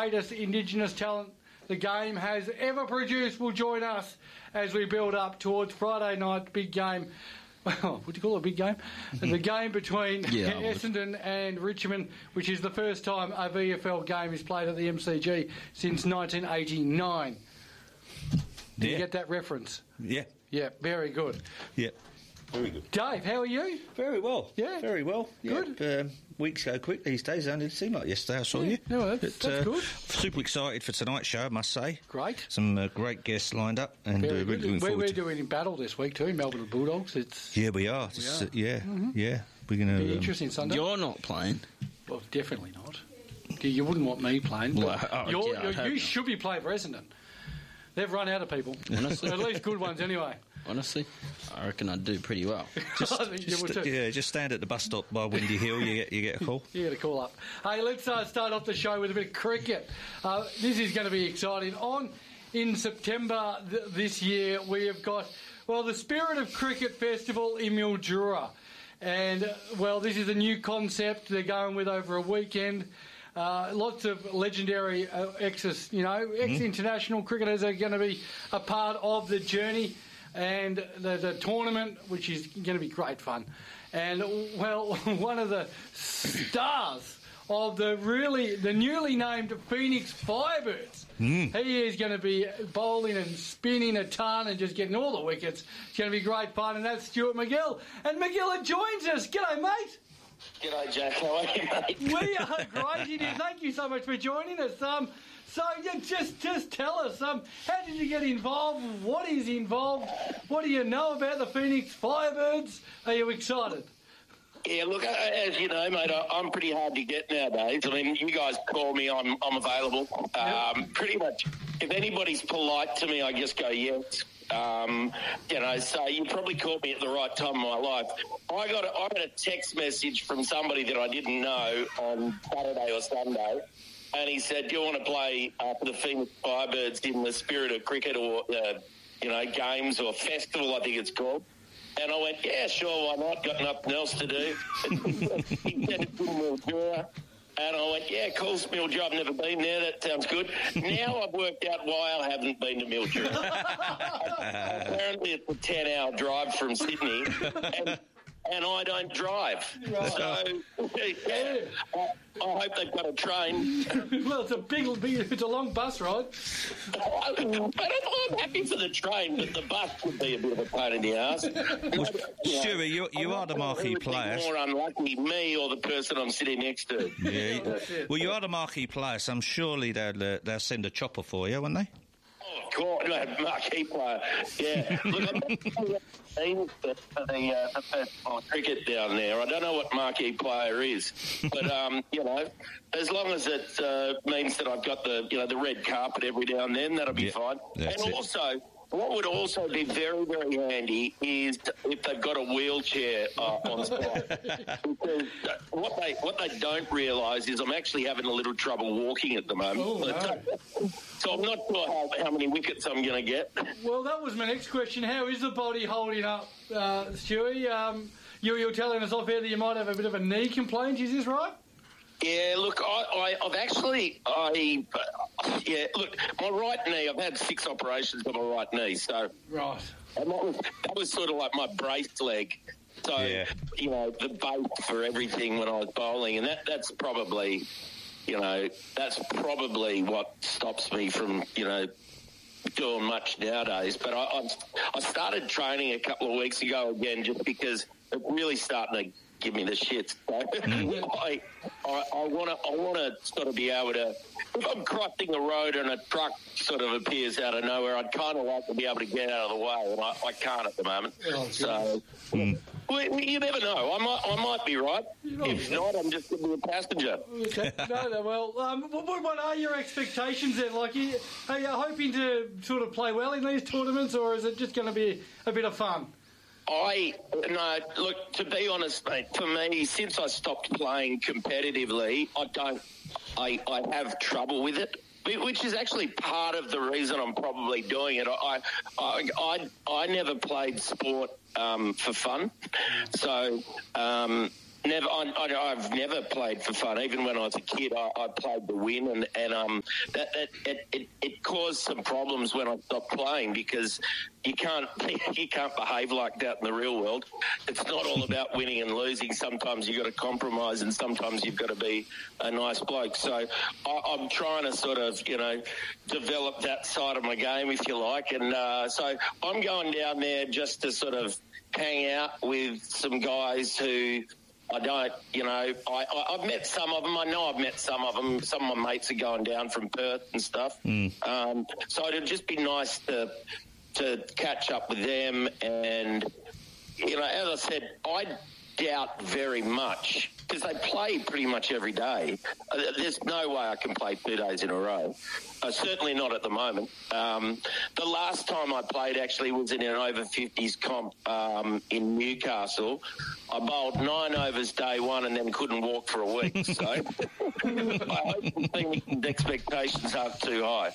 greatest Indigenous talent the game has ever produced will join us as we build up towards Friday night big game. Well, would you call it a big game? The game between Essendon and Richmond, which is the first time a VFL game is played at the MCG since 1989. Did you get that reference? Yeah. Yeah, very good. Yeah. Very good. Dave, how are you? Very well. Yeah. Very well. Good. Yeah, weeks go quick these days. It only seemed like yesterday I saw you. No, that's good. Super excited for tonight's show, I must say. Great. Some great guests lined up. And really looking forward we're doing in battle this week too, Melbourne Bulldogs. Yeah, we are. Yeah. We're going to... Be interesting Sunday. You're not playing. Well, definitely not. You wouldn't want me playing. You should be playing for Essendon. They've run out of people. Honestly. At least good ones anyway. Honestly, I reckon I'd do pretty well. Just stand at the bus stop by Windy Hill. You get a call. You get a call up. Hey, let's start off the show with a bit of cricket. This is going to be exciting. In September this year, we have got the Spirit of Cricket Festival in Mildura, and this is a new concept they're going with over a weekend. Lots of legendary ex-international cricketers are going to be a part of the journey and the tournament, which is going to be great fun. And, one of the stars of the newly named Phoenix Firebirds, he is going to be bowling and spinning a ton and just getting all the wickets. It's going to be great fun, and that's Stuart MacGill. And MacGill joins us. G'day, mate. G'day, Jack. How are you, mate? We are great, you do. Thank you so much for joining us. Just tell us, how did you get involved? What is involved? What do you know about the Phoenix Firebirds? Are you excited? Yeah, look, as you know, mate, I'm pretty hard to get nowadays. I mean, you guys call me, I'm available. Pretty much, if anybody's polite to me, I just go yes. So you probably caught me at the right time in my life. I got a text message from somebody that I didn't know on Saturday or Sunday, and he said, "Do you want to play for the Phoenix Firebirds in the Spirit of Cricket or games or festival? I think it's called." And I went, "Yeah, sure, why not? Got nothing else to do." He said it's in Mildura. And I went, "Yeah, cool, Mildura. I've never been there. That sounds good." Now I've worked out why I haven't been to Mildura. Apparently it's a 10-hour drive from Sydney, and I don't drive. Right. So, I hope they've got a train. Well, it's a long bus ride. I'm happy for the train, but the bus would be a bit of a pain in the arse. Stuart, you are the marquee player. More unlucky, me or the person I'm sitting next to. Yeah. Well, you are the marquee player, so I'm surely they'll send a chopper for you, won't they? Oh, God, marquee player. Yeah. Look, I'm not for the festival of cricket down there. I don't know what marquee player is, but as long as it means that I've got the red carpet every now and then, that'll be fine. And also, what would also be very, very handy is if they've got a wheelchair on spot. Because what they don't realise is I'm actually having a little trouble walking at the moment. Oh, no. So I'm not sure how many wickets I'm going to get. Well, that was my next question. How is the body holding up, Stewie? You were telling us off air that you might have a bit of a knee complaint. Is this right? Yeah, look, I've actually, my right knee, I've had 6 operations on my right knee, so... Right. And that was sort of like my brace leg. So, the base for everything when I was bowling, and that's probably what stops me from, doing much nowadays. But I started training a couple of weeks ago again just because it really starting to give me the shits. So I want to sort of be able to, if I'm crossing a road and a truck sort of appears out of nowhere, I'd kind of like to be able to get out of the way, and I can't at the moment. Oh, so you never know. I might be right. If not, I'm just going to be a passenger. Okay. No. Well, what are your expectations then? Like, are you hoping to sort of play well in these tournaments, or is it just going to be a bit of fun? Look, to be honest, mate, for me, since I stopped playing competitively, I have trouble with it, which is actually part of the reason I'm probably doing it. I never played sport for fun, so Never. I've never played for fun. Even when I was a kid, I played to win, and it caused some problems when I stopped playing because you can't behave like that in the real world. It's not all about winning and losing. Sometimes you've got to compromise, and sometimes you've got to be a nice bloke. So I'm trying to sort of, develop that side of my game, if you like. And so I'm going down there just to sort of hang out with some guys who I don't, I've met some of them. I know I've met some of them. Some of my mates are going down from Perth and stuff. So it'd just be nice to catch up with them. And, as I said, I doubt very much, because they play pretty much every day. There's no way I can play 2 days in a row. Certainly not at the moment. The last time I played actually was in an over-50s comp in Newcastle. I bowled 9 overs day one and then couldn't walk for a week. So I hope the expectations aren't too high.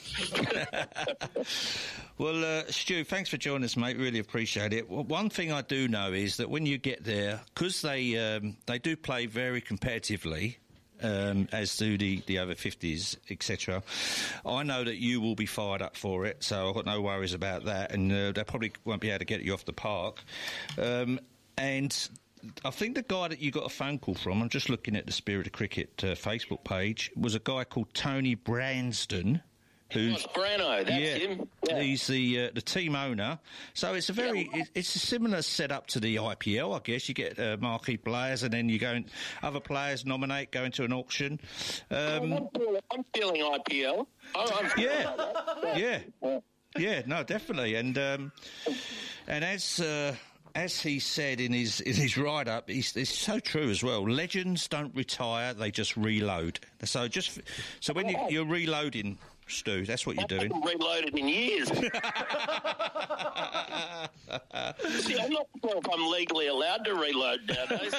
Well, Stu, thanks for joining us, mate. Really appreciate it. Well, one thing I do know is that when you get there, because they do play very competitively, as do the over 50s, etc. I know that you will be fired up for it, so I've got no worries about that, and they probably won't be able to get you off the park. And I think the guy that you got a phone call from, I'm just looking at the Spirit of Cricket Facebook page, was a guy called Tony Branston. Who's Brano? That's him. Yeah. He's the team owner. So it's it's a similar setup to the IPL, I guess. You get marquee players, and then you go and other players nominate, go into an auction. I'm feeling IPL. Yeah, no, definitely. And as he said in his write-up, it's so true as well. Legends don't retire; they just reload. So when you're reloading, Stu, that's what you're doing. I haven't reloaded in years. See, I'm not sure if I'm legally allowed to reload nowadays.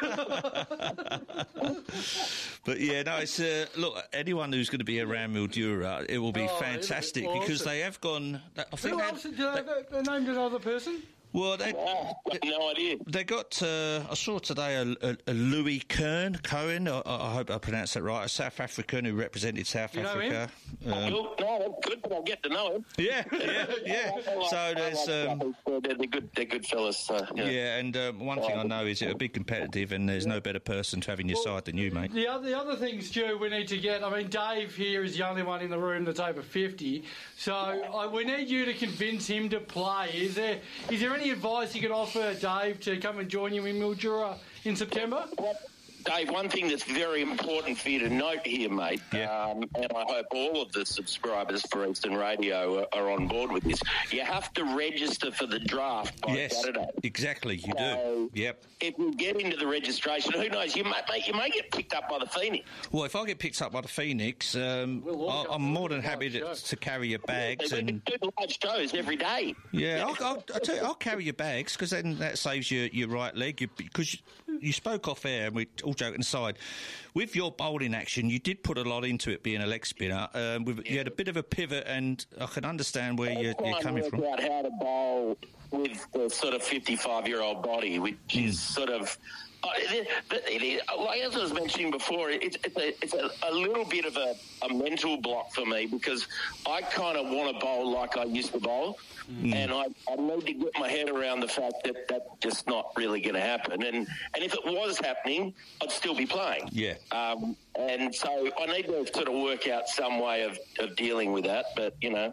But yeah, no, it's look, anyone who's going to be around Mildura, it will be fantastic because they have gone. I think they named another person. Well, they no idea. They got. I saw today a Louis Cohen. I hope I pronounced that right. A South African who represented South Africa. No, good, but I'll get to know him. Yeah. So there's. They're good fellas. So, yeah, and one thing I know is it'll be competitive, and there's no better person to have in your side than you, mate. The other thing, Stu, we need to get. I mean, Dave here is the only one in the room that's over 50, so we need you to convince him to play. Is there any advice you can offer Dave to come and join you in Mildura in September? Dave, one thing that's very important for you to note here, mate, and I hope all of the subscribers for Eastern Radio are on board with this, you have to register for the draft by Saturday. Exactly, you do. Yep. If you get into the registration, who knows, you may get picked up by the Phoenix. Well, if I get picked up by the Phoenix, I'm more than happy to carry your bags. And do live shows every day. Yeah, I'll tell you, I'll carry your bags because then that saves your right leg. Because you spoke off air, and we all joking aside, with your bowling action, you did put a lot into it being a leg spinner. You had a bit of a pivot, and I can understand where you're coming from. About how to bowl with the sort of 55-year-old body, which is sort of. Like as I was mentioning before, it's a little bit of a mental block for me because I kind of want to bowl like I used to bowl, and I need to get my head around the fact that that's just not really going to happen. And if it was happening, I'd still be playing. Yeah. And so I need to sort of work out some way of dealing with that. But,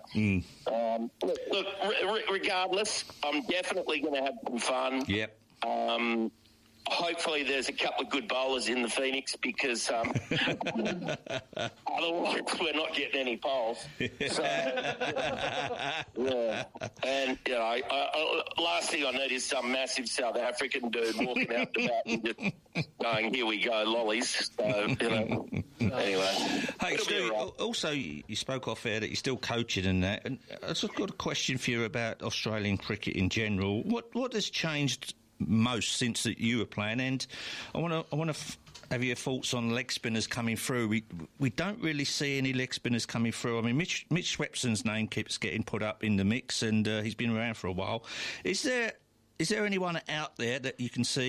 look, regardless, I'm definitely going to have some fun. Yep. Hopefully there's a couple of good bowlers in the Phoenix because otherwise we're not getting any polls. So, yeah. And, last thing I need is some massive South African dude walking out the bat and just going, here we go, lollies. So, anyway. Hey, Stu, also you spoke off air that you're still coaching and that. And I've just got a question for you about Australian cricket in general. What has changed most since that you were playing, and I want to have your thoughts on leg spinners coming through. We don't really see any leg spinners coming through. I mean, Mitch Swepson's name keeps getting put up in the mix, and he's been around for a while. Is there anyone out there that you can see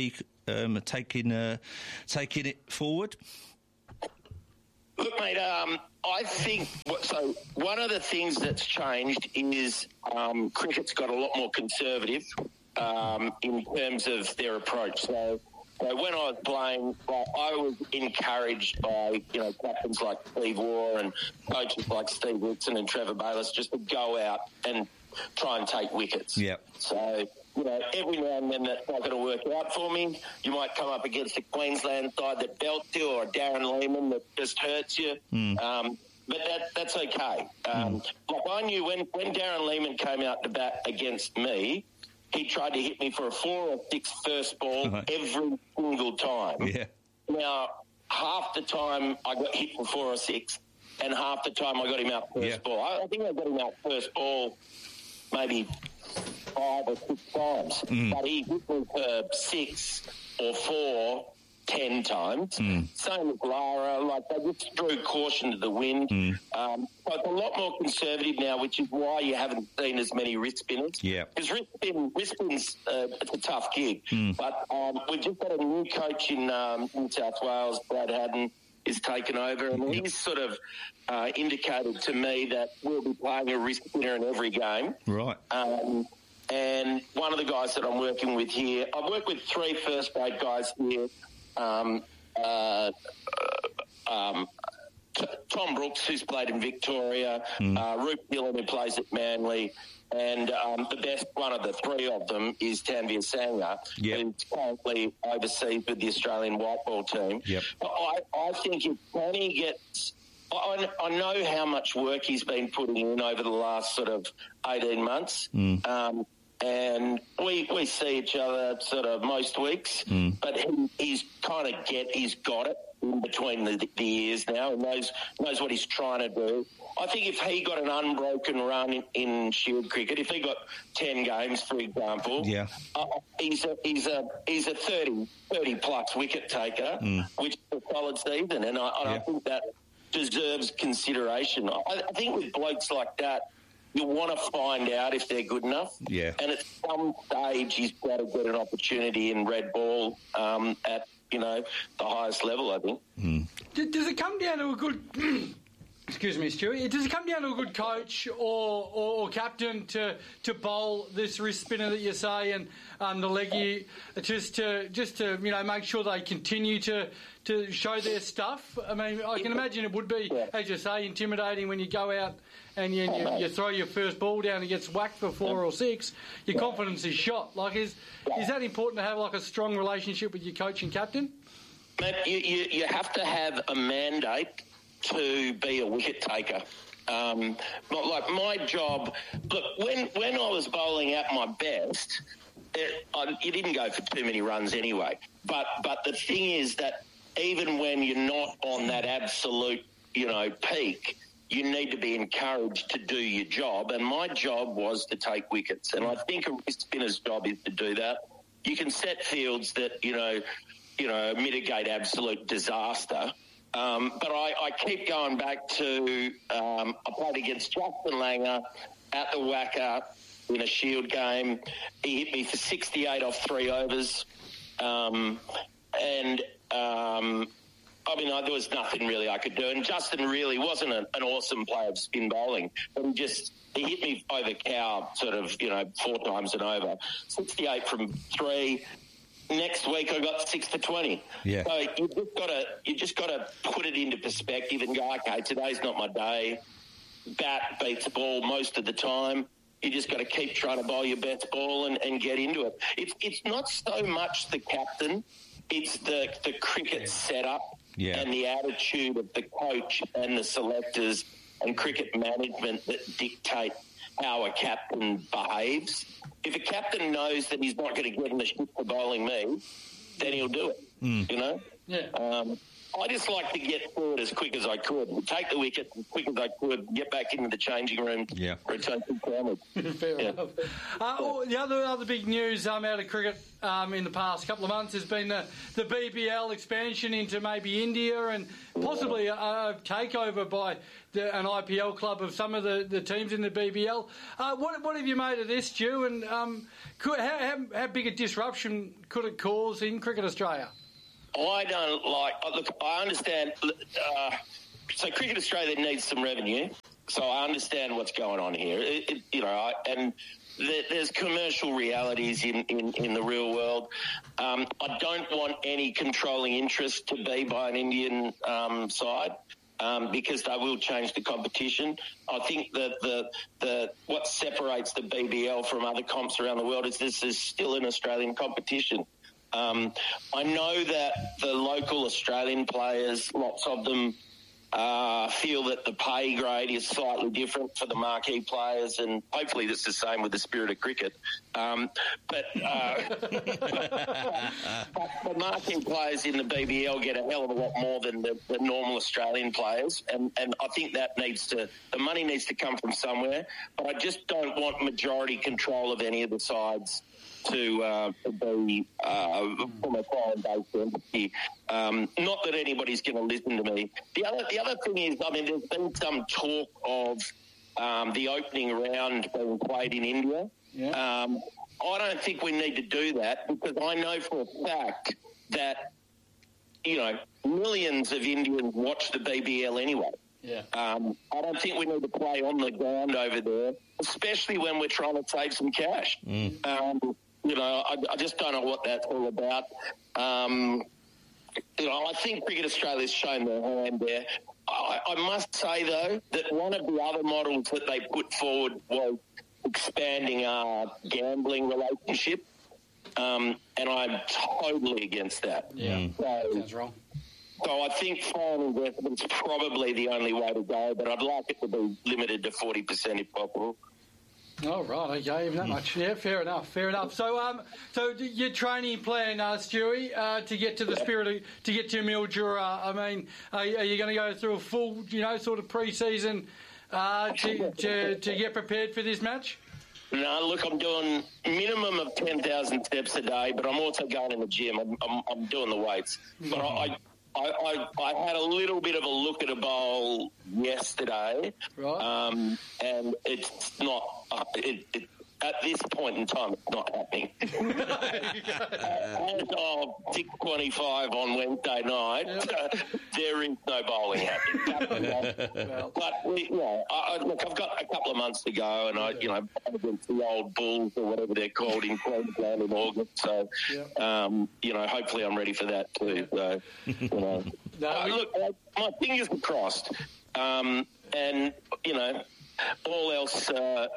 taking it forward? Look, mate, I think so. One of the things that's changed is cricket's got a lot more conservative in terms of their approach. So when I was playing, I was encouraged by captains like Steve Waugh and coaches like Steve Whitson and Trevor Bayliss just to go out and try and take wickets. Yeah. So every now and then that's not going to work out for me. You might come up against a Queensland side that belts you, or a Darren Lehmann that just hurts you. But that's okay. Like I knew when Darren Lehmann came out to bat against me, he tried to hit me for a 4 or 6 first ball every single time. Yeah. Now, half the time I got hit for 4 or 6, and half the time I got him out first ball. I think I got him out first ball maybe 5 or 6 times, but he hit me for 6 or 4 10 times. Same with Lara. Like, they just drew caution to the wind. So it's a lot more conservative now, which is why you haven't seen as many wrist spinners. Yeah. Because wrist spins, it's a tough gig. But we've just got a new coach in New South Wales, Brad Haddon, is taken over, and he's sort of indicated to me that we'll be playing a wrist spinner in every game. Right. And one of the guys that I'm working with here, I've worked with 3 first-grade guys here, Tom Brooks, who's played in Victoria, Rupert Dillon, who plays at Manly, and the best one of the 3 of them is Tanvir Sangha, who's currently overseas with the Australian white ball team. I think if Danny gets... I know how much work he's been putting in over the last sort of 18 months. And we see each other sort of most weeks, but he's got it in between the ears now, and knows what he's trying to do. I think if he got an unbroken run in Shield cricket, if he got 10 games, for example, he's a 30 plus wicket taker, which is a solid season, and I think that deserves consideration. I think with blokes like that, you want to find out if they're good enough. Yeah. And at some stage, he's got to get an opportunity in red ball at, the highest level, I think. Does it come down to a good... Excuse me, Stewie. Does it come down to a good coach or captain to bowl this wrist spinner that you say and the leggy, just to make sure they continue to show their stuff? I mean, I can imagine it would be, as you say, intimidating when you go out and you throw your first ball down and gets whacked for 4 or 6. Your confidence is shot. Like, is that important to have like a strong relationship with your coach and captain? Mate, you have to have a mandate to be a wicket taker. Like my job, look, when I was bowling at my best, you didn't go for too many runs anyway. But the thing is that even when you're not on that absolute, peak, you need to be encouraged to do your job. And my job was to take wickets. And I think a wrist spinner's job is to do that. You can set fields that, mitigate absolute disaster. But I keep going back to I played against Justin Langer at the Wacker in a Shield game. He hit me for 68 off 3 overs. There was nothing really I could do. And Justin really wasn't an awesome player of spin bowling, but he hit me over cow sort of, 4 times and over. 68 from 3. Next week I got 6 for 20. Yeah. So you just gotta put it into perspective and go, okay, today's not my day. Bat beats ball most of the time. You just got to keep trying to bowl your best ball and get into it. It's not so much the captain, it's the cricket setup and the attitude of the coach and the selectors and cricket management that dictate how a captain behaves. If a captain knows that he's not going to get in the shit for bowling me, then he'll do it, Yeah. I just like to get through it as quick as I could, take the wicket as quick as I could, get back into the changing room, return to the Fair enough. The other big news out of cricket in the past couple of months has been the BBL expansion into maybe India and possibly a takeover by an IPL club of some of the teams in the BBL. What have you made of this, Stu? And how big a disruption could it cause in Cricket Australia? I don't like... Look, I understand... so Cricket Australia needs some revenue, so I understand what's going on here. There's commercial realities in the real world. I don't want any controlling interest to be by an Indian side because they will change the competition. I think that what separates the BBL from other comps around the world is this is still an Australian competition. I know that the local Australian players, lots of them, feel that the pay grade is slightly different for the marquee players, and hopefully that's the same with the Spirit of Cricket. But the marquee players in the BBL get a hell of a lot more than the normal Australian players, and I think that the money needs to come from somewhere, but I just don't want majority control of any of the sides to be from a foreign-based entity. Not that anybody's going to listen to me. The other thing is, I mean, there's been some talk of the opening round being played in India. Yeah. I don't think we need to do that because I know for a fact that, millions of Indians watch the BBL anyway. Yeah. I don't think we need to play on the ground over there, especially when we're trying to save some cash. I just don't know what that's all about. I think Cricket Australia's shown their hand there. I must say, though, that one of the other models that they put forward was expanding our gambling relationship, and I'm totally against that. Yeah, sounds wrong. So I think foreign investment's probably the only way to go, but I'd like it to be limited to 40% if possible. Oh, right, okay, even that much. Yeah, fair enough. So your training plan, Stewie, to get to the Spirit, to get to Mildura, I mean, are you going to go through a full, sort of pre-season to get prepared for this match? No, look, I'm doing minimum of 10,000 steps a day, but I'm also going in the gym. I'm doing the weights. But I had a little bit of a look at a bowl yesterday, right. And it's not. At this point in time, it's not happening. As of 6:25 on Wednesday night, there is no bowling happening. But look, I've got a couple of months to go, and I'm against the old Bulls or whatever they're called in Queensland in August. So, hopefully I'm ready for that too. So, look, my fingers are crossed, and all else.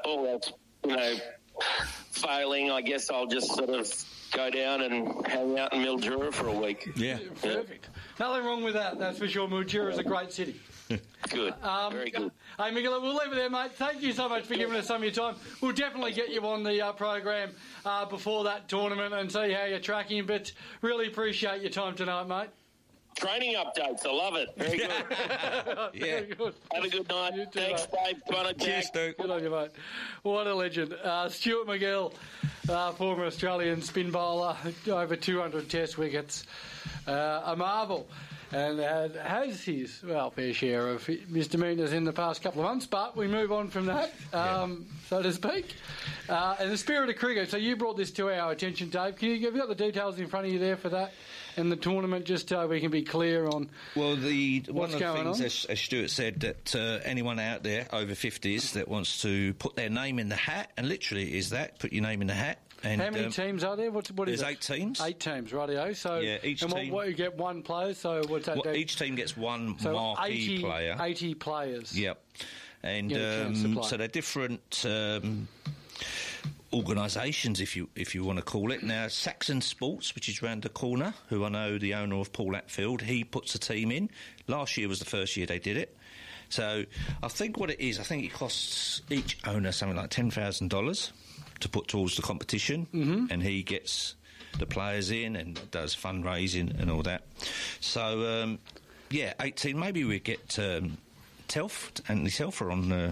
Failing, I guess I'll just sort of go down and hang out in Mildura for a week. Yeah. Perfect. Nothing wrong with that, that's for sure. Mildura is a great city. Good. Very good. Hey, Miguel, we'll leave it there, mate. Thank you so much for giving us some of your time. We'll definitely get you on the program before that tournament and see how you're tracking, but really appreciate your time tonight, mate. Training updates. I love it. Very good. Very good. Have a good night. Too, thanks, mate. Dave. Fun and Cheers, Stu. Good on you, mate. What a legend. Stuart MacGill, former Australian spin bowler, over 200 test wickets. A marvel. And has his, fair share of misdemeanours in the past couple of months, but we move on from that, so to speak. And the Spirit of Cricket, so you brought this to our attention, Dave. Have you got the details in front of you there for that and the tournament, just so we can be clear on one of the things, as Stuart said, that anyone out there over 50s that wants to put their name in the hat, and literally is that, put your name in the hat. And, how many teams are there? What is there's 8 teams. 8 teams, rightio. So each team. What you get one player. So what's that? Each team gets one marquee player. 80 players. Yep. And so they're different organisations, if you want to call it. Now, Saxon Sports, which is round the corner, who I know the owner of Paul Atfield, he puts a team in. Last year was the first year they did it. So I think what it is, it costs each owner something like $10,000 to put towards the competition, and he gets the players in and does fundraising and all that. So Yeah, 18. Maybe we get Anthony Telfer on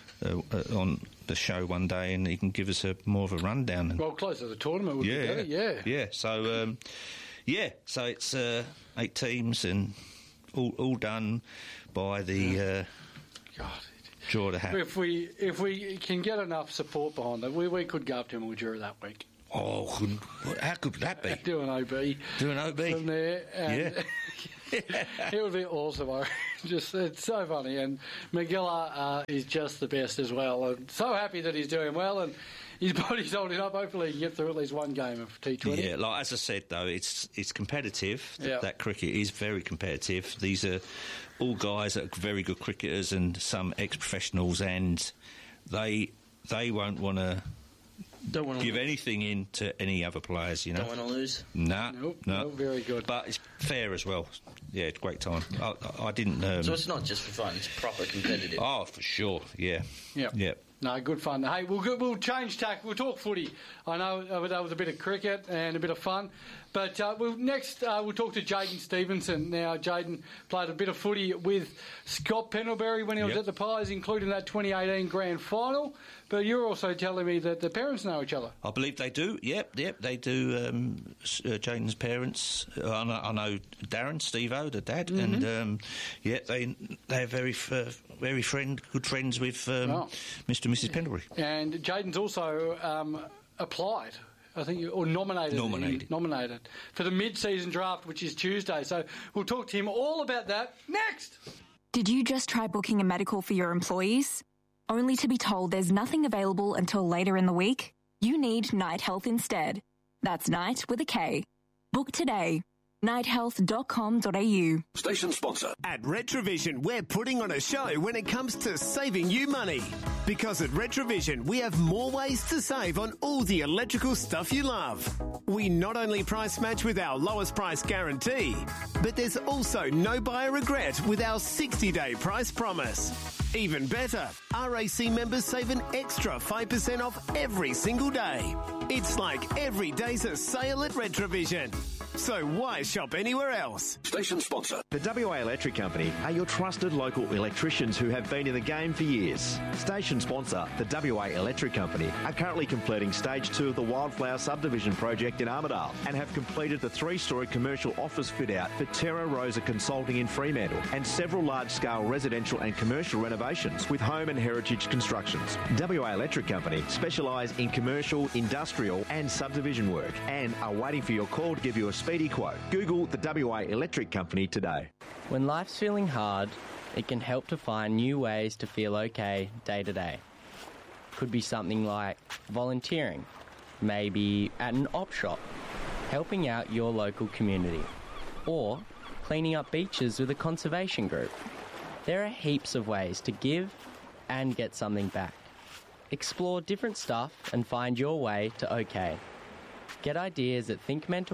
the show one day, and he can give us more of a rundown. Well, close to the tournament would be better, yeah. So, so it's 8 teams and all done by the draw to have. If we can get enough support behind it, we could go up to Mildura that week. Oh, how good would that be? Do an OB. From there. And it would be awesome. It's so funny. And McGilla is just the best as well. And so happy that he's doing well and his body's holding up. Hopefully he can get through at least one game of T20. Yeah, like as I said, though, it's competitive. Yeah. That cricket is very competitive. These are all guys that are very good cricketers and some ex-professionals, and they won't want to give anything in to any other players, you know. Don't want to lose? No. Very good. But it's fair as well. Yeah, it's a great time. I didn't... so it's not just for fun, it's proper competitive? Oh, for sure, yeah. Yeah. No, good fun. Hey, we'll change tack. We'll talk footy. I know that was a bit of cricket and a bit of fun. But we'll talk to Jaden Stevenson. Now, Jaden played a bit of footy with Scott Pendlebury when he was at the Pies, including that 2018 Grand Final. But you're also telling me that the parents know each other. I believe they do. Yep, they do. Jaden's parents. I know Darren, Steve-O, the dad, and they're very good friends with Mr. and Mrs. Pendlebury. And Jaden's also applied. I think, or nominated for the mid-season draft, which is Tuesday. So we'll talk to him all about that next. Did you just try booking a medical for your employees, only to be told there's nothing available until later in the week? You need Night Health instead. That's Night with a K. Book today. nighthealth.com.au. Station sponsor. At Retrovision, we're putting on a show when it comes to saving you money. Because at Retrovision, we have more ways to save on all the electrical stuff you love. We not only price match with our lowest price guarantee, but there's also no buyer regret with our 60-day price promise. Even better, RAC members save an extra 5% off every single day. It's like every day's a sale at Retrovision. So why shop anywhere else? Station sponsor. The WA Electric Company are your trusted local electricians who have been in the game for years. Station sponsor, the WA Electric Company, are currently completing Stage 2 of the Wildflower Subdivision project in Armidale and have completed the 3-storey commercial office fit-out for Terra Rosa Consulting in Fremantle and several large-scale residential and commercial renovations with home and heritage constructions. WA Electric Company specialise in commercial, industrial and subdivision work and are waiting for your call to give you a speedy quote. Google the WA Electric Company today. When life's feeling hard, it can help to find new ways to feel okay day to day. Could be something like volunteering, maybe at an op shop, helping out your local community, or cleaning up beaches with a conservation group. There are heaps of ways to give and get something back. Explore different stuff and find your way to okay. Get ideas at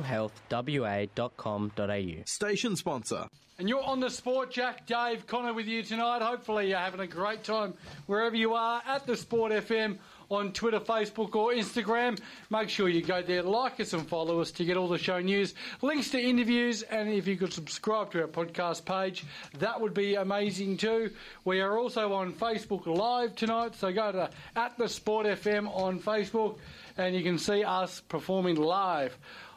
thinkmentalhealthwa.com.au. Station sponsor. And you're on the Sport Jack. Dave Connor with you tonight. Hopefully you're having a great time wherever you are at the Sport FM on Twitter, Facebook or Instagram. Make sure you go there, like us and follow us to get all the show news, links to interviews, and if you could subscribe to our podcast page, that would be amazing too. We are also on Facebook Live tonight, so go to at the Sport FM on Facebook and you can see us performing live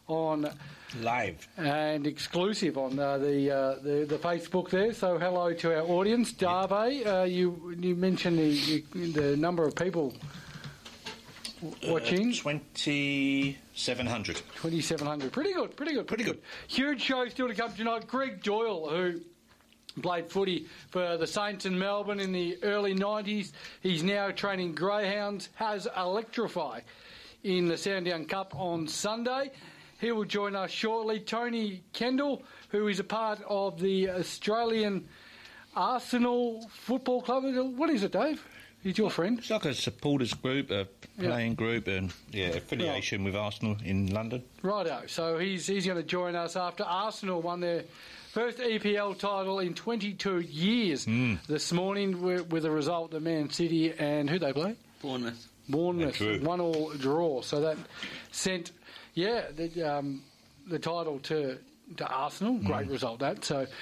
and exclusive on the Facebook there. So hello to our audience. Dave, you mentioned the number of people watching. 2,700. 2,700. Pretty good. Huge show still to come tonight. Greg Doyle, who played footy for the Saints in Melbourne in the early 90s. He's now training greyhounds, has Electrify in the Sandown Cup on Sunday. He will join us shortly. Tony Kendall, who is a part of the Australian Arsenal Football Club. What is it, Dave? He's your friend. It's like a supporters group, a playing group, and affiliation with Arsenal in London. Righto. So he's going to join us after Arsenal won their first EPL title in 22 years this morning with a result that Man City and who they play? Bournemouth. 1-1 draw. So that sent, the title to Arsenal. Great result that. So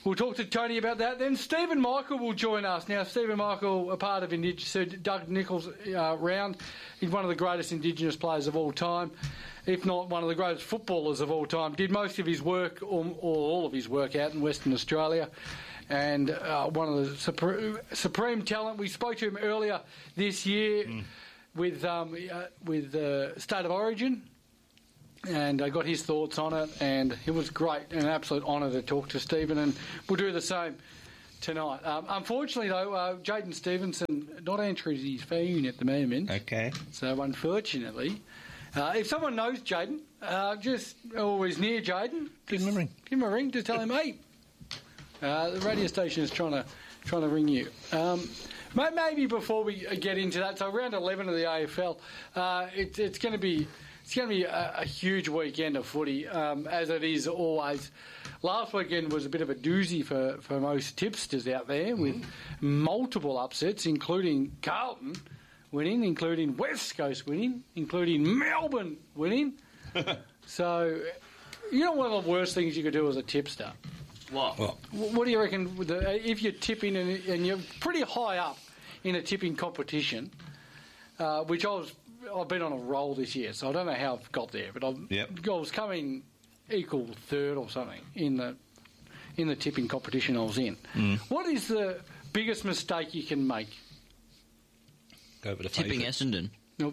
we'll talk to Tony about that. Then Stephen Michael will join us. Now, Stephen Michael, a part of Sir Doug Nichols' round. He's one of the greatest Indigenous players of all time, if not one of the greatest footballers of all time. Did most of his work, or all of his work, out in Western Australia. And one of the supreme talent. We spoke to him earlier this year with State of Origin, and I got his thoughts on it, and it was great, an absolute honour to talk to Stephen, and we'll do the same tonight. Unfortunately, though, Jaden Stevenson not answering his phone at the moment. Okay. So, unfortunately, if someone knows Jaden, or is near Jaden, give him a ring. Give him a ring to tell him, hey, the radio station is trying to ring you. Maybe before we get into that, so round 11 of the AFL, it's going to be a huge weekend of footy, as it is always. Last weekend was a bit of a doozy for most tipsters out there, with multiple upsets, including Carlton winning, including West Coast winning, including Melbourne winning. So, you know one of the worst things you could do as a tipster? What? What do you reckon, if you're tipping and you're pretty high up in a tipping competition, which I've been on a roll this year, so I don't know how I've got there, but I was coming equal third or something in the tipping competition I was in. What is the biggest mistake you can make? Go for the tipping Essendon. No,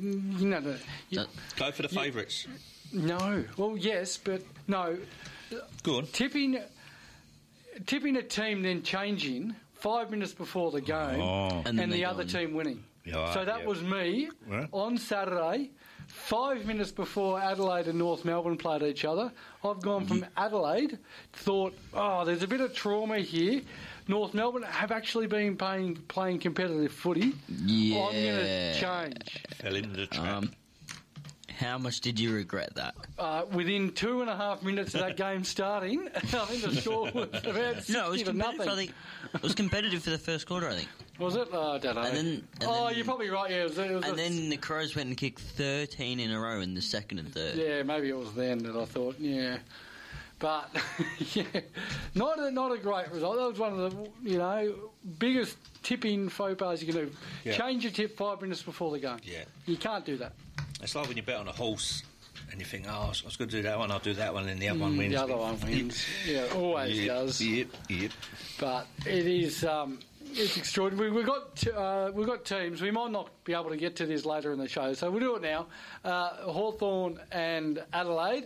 go for the favourites. No. Well, yes, but no. Go on. Tipping a team, then changing 5 minutes before the game, and the other team winning. So that was me on Saturday, 5 minutes before Adelaide and North Melbourne played each other. I've gone from Adelaide, thought, there's a bit of trauma here. North Melbourne have actually been playing competitive footy. Yeah. I'm going to change. Fell into the trap. How much did you regret that? Within 2.5 minutes of that game starting, I think the score was about 60 it was to nothing. I think it was competitive for the first quarter, I think. Was it? I don't know. And you're probably right, yeah. Then the Crows went and kicked 13 in a row in the second and third. Yeah, maybe it was then that I thought, yeah. But, yeah, not a great result. That was one of the, biggest tipping faux pas you can do. Yeah. Change your tip 5 minutes before the game. Yeah. You can't do that. It's like when you bet on a horse and you think, I was going to do that one, I'll do that one, and the other one wins. The other one wins. Yeah, always does. Yep. But it is... it's extraordinary. We've got teams. We might not be able to get to this later in the show, so we'll do it now. Hawthorn and Adelaide.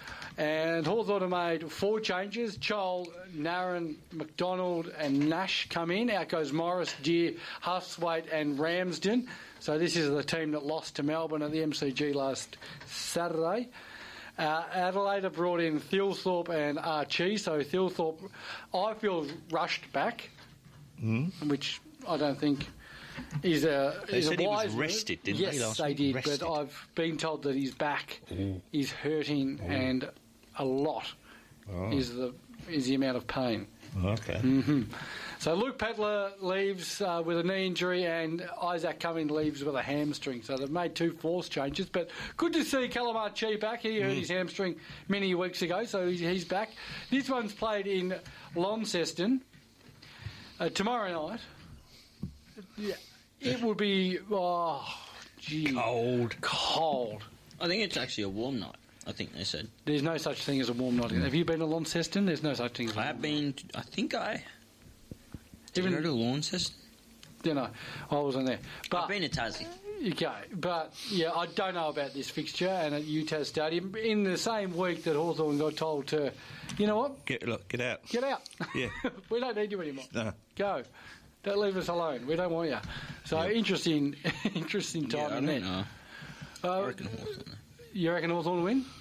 And Hawthorn have made 4 changes. Chol, Narron, McDonald and Nash come in. Out goes Morris, Deer, Hustwaite and Ramsden. So this is the team that lost to Melbourne at the MCG last Saturday. Adelaide have brought in Thilthorpe and Archie. So Thilthorpe, I feel, rushed back, which I don't think is a They said he wise was rested, didn't they? Yes, they did. Rested. But I've been told that his back is hurting and a lot is the amount of pain. Okay. So Luke Pedler leaves with a knee injury, and Isaac Cumming leaves with a hamstring. So they've made 2 forced changes, but good to see Calamar Chi back. He hurt his hamstring many weeks ago, so he's back. This one's played in Launceston tomorrow night. Yeah, it will be cold. I think it's actually a warm night. I think they said. There's no such thing as a warm night. Have you been to Launceston? There's no such thing as a warm night. I have been. I think I. Did you go to Launceston? I wasn't there. But I've been to Tassie. Okay, but yeah, I don't know about this fixture and at UTAS Stadium. In the same week that Hawthorn got told to, you know what? Get out. Get out. Yeah. We don't need you anymore. No. Go. Don't leave us alone. We don't want you. So interesting time. Yeah, I don't know. I reckon Hawthorn. You reckon Hawthorn will win?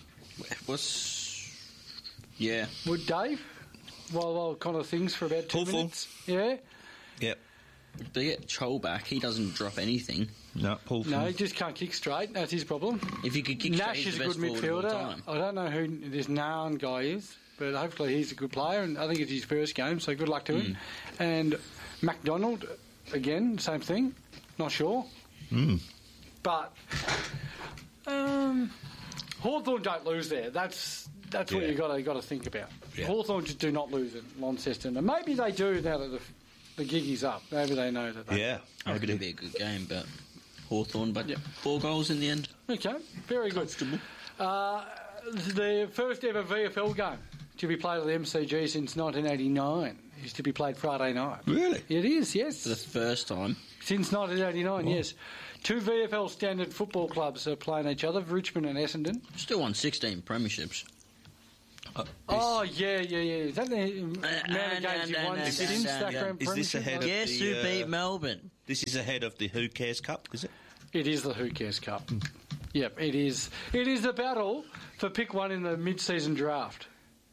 Yeah. Would Dave? While kind of things for about 2 Hawthorn. minutes. Yeah? Yep. If they get Chol back, he doesn't drop anything. No, Hawthorn. No, he just can't kick straight. That's his problem. If he could kick Nash straight, he's is the a best good forward of all midfielder. time. I don't know who this Narn guy is, but hopefully he's a good player, and I think it's his first game, so good luck to him. And McDonald, again, same thing. Not sure. But Hawthorn don't lose there. That's That's what Yeah. you got to think about. Yeah. Hawthorn just do not lose at Launceston, and maybe they do now that the gig is up. Maybe they know that. Yeah. I reckon it'll be a good game, but Hawthorn, but 4 goals in the end. Okay, very good. The first ever VFL game to be played at the MCG since 1989 is to be played Friday night. Really? It is, yes. For the first time. Since 1989, yes. 2 VFL standard football clubs are playing each other, Richmond and Essendon. Still won 16 premierships. Oh, yeah. Is that the amount of games you've won since that Grand Is this Premiership? ahead of Guess who beat Melbourne? This is ahead of the Who Cares Cup, is it? It is the Who Cares Cup. Yep, it is. It is the battle for pick one in the mid-season draft.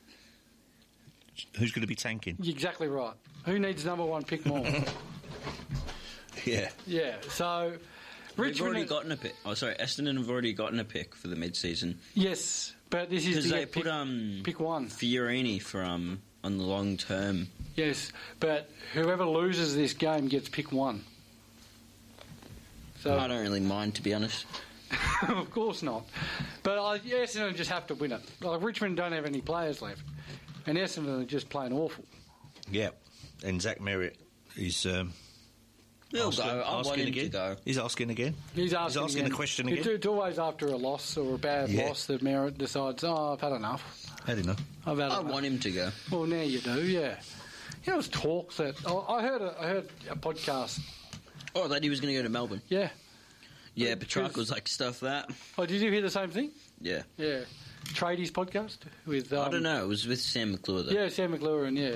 Who's going to be tanking? You're exactly right. Who needs number one pick more? Yeah. Yeah, so... They've Richmond... already gotten a pick. Oh, sorry, Essendon have already gotten a pick for the mid-season. Yes, but this is Because to they get put pick one. Fiorini for on the long term. Yes, but whoever loses this game gets pick one. So I don't really mind, to be honest. of course not. But Essendon just have to win it. Like, Richmond don't have any players left, and Essendon are just playing awful. Yeah. And Zach Merritt is He'll go. I want asking him again. to go. He's asking again. He's asking the question again. It's always after a loss or a bad Yeah. loss that Merritt decides, I've had enough. Had enough. I've had I enough. want him to go. Well, now you do, yeah. You know, there's talks that... I heard a podcast. Oh, that he was going to go to Melbourne. Yeah. Yeah, Petrarch was like, stuff that. Oh, did you hear the same thing? Yeah. Yeah. Tradies podcast with... I don't know. It was with Sam McClure, though. Yeah, Sam McLaurin, yeah.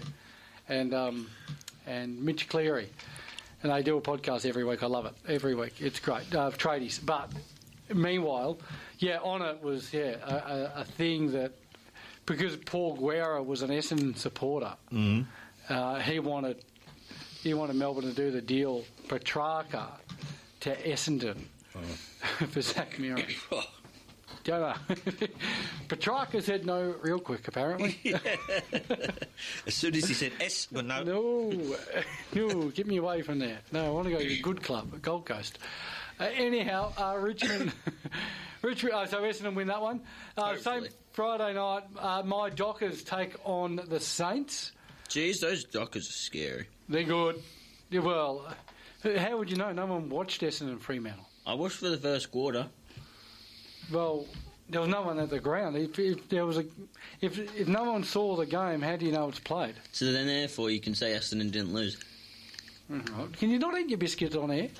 And Mitch Cleary. And they do a podcast every week. I love it. Every week. It's great. Tradies. But meanwhile, on it was, a thing that... Because Paul Guerra was an Essendon supporter, he wanted Melbourne to do the deal Petrarca to Essendon for Zach Merritt. Don't know. Petrarca said no real quick, apparently. As soon as he said S, but no. No, get me away from there. No, I want to go to a good club, Gold Coast. Anyhow, Richmond... so Essendon win that one. Same Friday night, my Dockers take on the Saints. Jeez, those Dockers are scary. They're good. Yeah, well, how would you know? No one watched Essendon Fremantle. I watched for the first quarter. Well, there was no one at the ground. If no one saw the game, how do you know it's played? So then, therefore, you can say Essendon didn't lose. Right. Can you not eat your biscuits on air?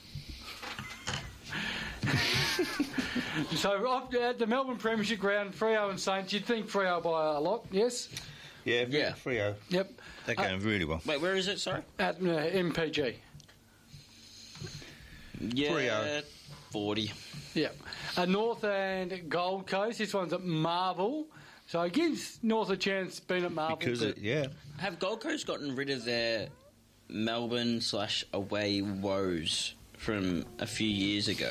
So at the Melbourne Premiership ground, Freo and Saints, you'd think Freo by a lot, yes? Yeah, Freo. Yep. They're going really well. Wait, where is it, sorry? At MPG. Yeah, Freo. 40. Yep. North and Gold Coast, this one's at Marvel. So it gives North a chance being at Marvel. Because, Have Gold Coast gotten rid of their Melbourne/away woes from a few years ago?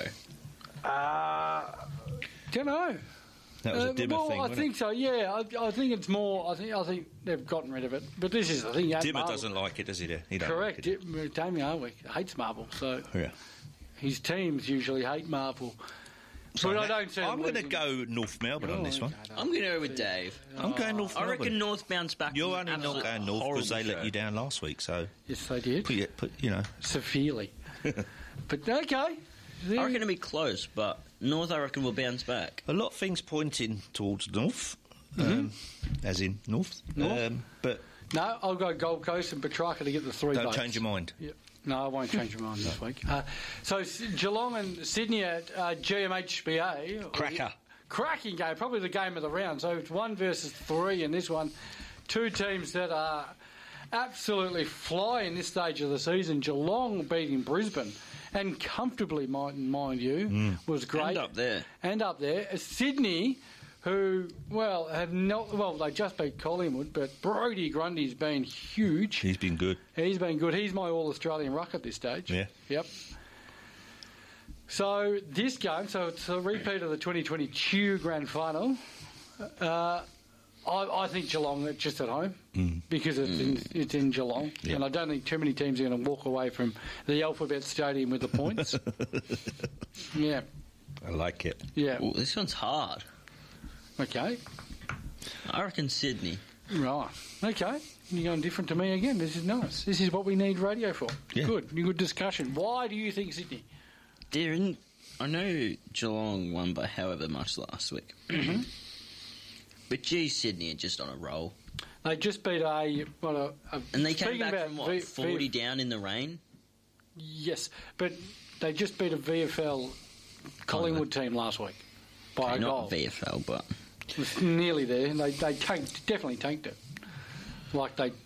Don't know. that was a Dimmer thing, I wasn't think so. Yeah, I think it's more. I think they've gotten rid of it. But this is the thing. it? Dimmer doesn't like it, does he? He don't Correct. Like it. Damien Hardwick hates Marvel, so Yeah. his teams usually hate Marvel. So But I don't see. I'm going to go North Melbourne on this one. I'm going to go with Dave. I'm going North I Melbourne. reckon North bounce back. You're only not going North because they let you down last week, so... Yes, they did. You know... Severely. But okay. I reckon it'll be close, but North, I reckon, will bounce back. A lot of things pointing towards North, as in North. But No, I'll go Gold Coast and Petrarca to get the 3 don't votes. change your mind. Yep. No, I won't change my mind this week. So Geelong and Sydney at GMHBA. Cracker. Cracking game, probably the game of the round. So it's 1 versus 3 in this one. Two teams that are absolutely flying this stage of the season. Geelong beating Brisbane, and comfortably, mind you, was great. And up there. Sydney, who, they just beat Collingwood, but Brodie Grundy's been huge. He's been good. He's been good. He's my All-Australian ruck at this stage. Yeah. Yep. So this game, so it's a repeat of the 2022 Grand Final. I think Geelong just at home because it's in Geelong, and I don't think too many teams are going to walk away from the Alphabet Stadium with the points. Yeah. I like it. Yeah. Ooh, this one's hard. Okay. I reckon Sydney. Right. Okay. You're going different to me again. This is nice. This is what we need radio for. Yeah. Good discussion. Why do you think Sydney? Darren, I know Geelong won by however much last week. Mm-hmm. But geez, Sydney are just on a roll. They just beat a And they came speaking back about from, what, 40 down in the rain? Yes, but they just beat a VFL Collingwood team last week by Okay, a not goal. VFL, but... It was nearly there. And they definitely tanked it. Like they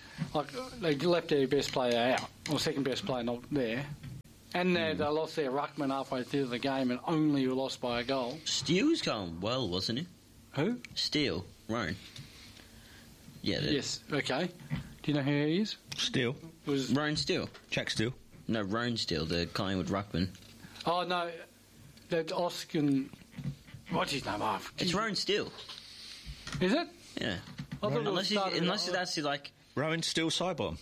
left their best player out, or second best player not there. And they lost their ruckman halfway through the game and only lost by a goal. Steele was going well, wasn't he? Who? Steele, Roan. Yeah. Yes, okay. Do you know who he is? Steele. Was Roan Steele. Jack Steele. No, Roan Steele, the Collingwood ruckman. Oh, no. That's Oscar... What's his name? Oh, It's Roan Steele. Is it? Yeah. I thought it was Unless it's actually like... Rowan Steele sidebomb.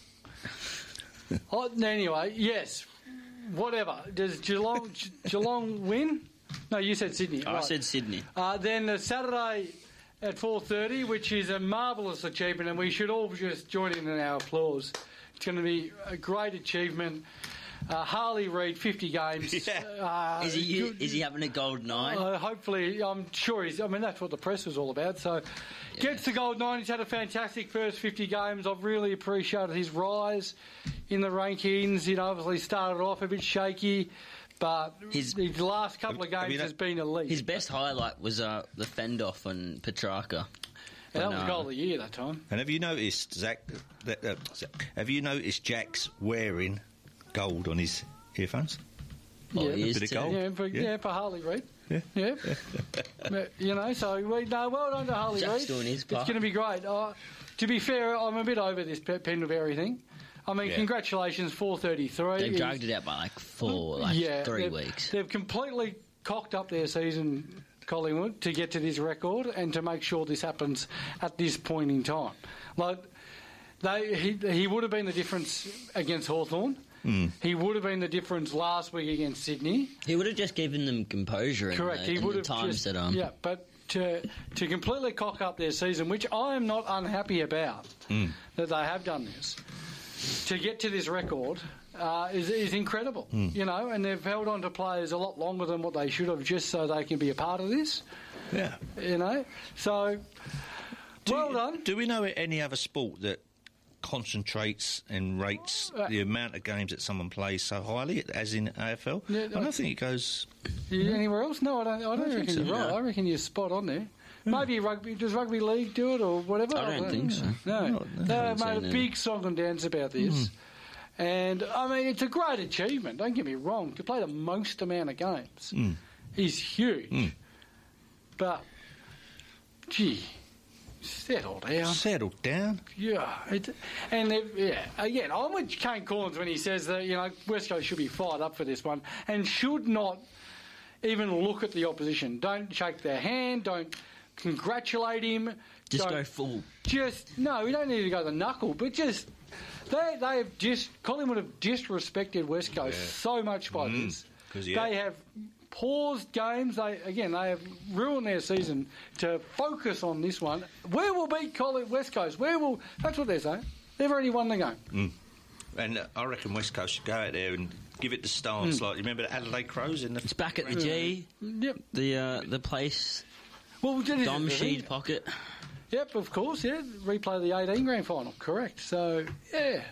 Oh, anyway, yes. Whatever. Does Geelong win? No, you said Sydney. I right. said Sydney. Then Saturday at 4:30, which is a marvellous achievement, and we should all just join in our applause. It's going to be a great achievement. Harley Reid, 50 games. Yeah. Is he having a gold 9? Hopefully, I'm sure he's... I mean, that's what the press was all about. So, gets the gold 9. He's had a fantastic first 50 games. I've really appreciated his rise in the rankings. You know, obviously started off a bit shaky, but his last couple of games has been elite. His best highlight was the fend-off on Petrarca. And that was goal of the year that time. And have you noticed, Zach, have you noticed Jack's wearing gold on his earphones? Oh, yeah, he is a bit too. of gold. For Harley Reid. Yeah. You know, so well done to Harley Jack's Reid. doing his part. It's going to be great. To be fair, I'm a bit over this Pendlebury thing. I mean, congratulations, 433. They dragged it out by 3 weeks. They've completely cocked up their season, Collingwood, to get to this record and to make sure this happens at this point in time. Like, he would have been the difference against Hawthorn. He would have been the difference last week against Sydney. He would have just given them composure. Correct. In the times that yeah, but to completely cock up their season, which I am not unhappy about that they have done this, to get to this record is incredible. You know, and they've held on to players a lot longer than what they should have, just so they can be a part of this. Yeah. You know, so well done. Do we know any other sport that concentrates and rates the amount of games that someone plays so highly, as in AFL? Yeah, I don't think it goes anywhere else. No, I don't reckon so. you're right. I reckon you're spot on there. Maybe rugby. Does rugby league do it or whatever? I don't think so. No, they made a big song and dance about this. And I mean, it's a great achievement. Don't get me wrong. To play the most amount of games is huge. But gee. Settle down. Yeah. Again, I'm with Kane Corns when he says that, you know, West Coast should be fired up for this one and should not even look at the opposition. Don't shake their hand. Don't congratulate him. Go full. No, we don't need to go the knuckle, but just... Collingwood have disrespected West Coast so much by this. They have paused games. They have ruined their season to focus on this one. Where will beat West Coast? That's what they're saying. They've already won the game. And I reckon West Coast should go out there and give it the stance. Like, you remember the Adelaide Crows? It's back at the G. Yep. The place. Well, Dom Sheed pocket. Yep, of course, yeah. Replay the 18 grand final, correct. So, yeah.